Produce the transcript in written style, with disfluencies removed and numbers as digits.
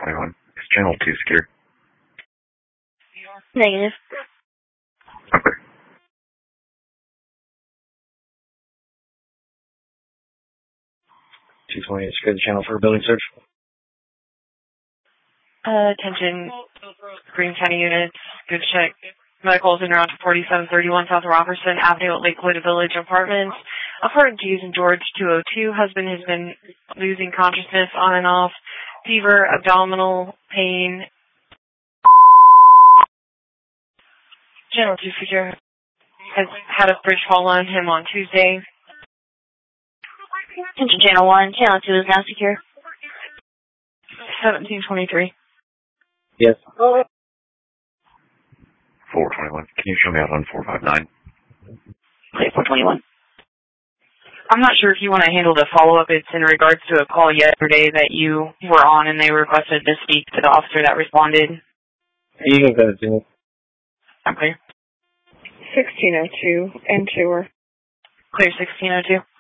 421. Is channel 2 secured? Negative. Okay. Secure the channel for a building search. Attention, Green County units, good check. Medicals in route to 4731 South Robertson Avenue at Lakewood Village Apartments. According to St. George 202, husband has been losing consciousness on and off, fever, abdominal pain. Channel 2 secure. Has had a bridge fall on him on Tuesday. Attention Channel 1, Channel 2 is now secure. 1723. Yes. 421. Can you show me out on 459? Okay, 421. I'm not sure if you want to handle the follow-up. It's in regards to a call yesterday that you were on and they requested to speak to the officer that responded. You can go to me. I'm clear. 1602 and tour. Clear 1602.